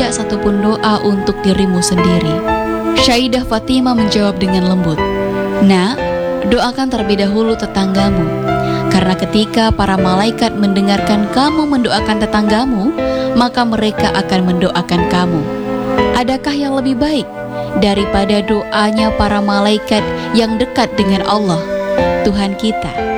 tidak satupun doa untuk dirimu sendiri. Syaidah Fatimah menjawab dengan lembut, "Nak, doakan terlebih dahulu tetanggamu. Karena ketika para malaikat mendengarkan kamu mendoakan tetanggamu, maka mereka akan mendoakan kamu. Adakah yang lebih baik daripada doanya para malaikat yang dekat dengan Allah, Tuhan kita?"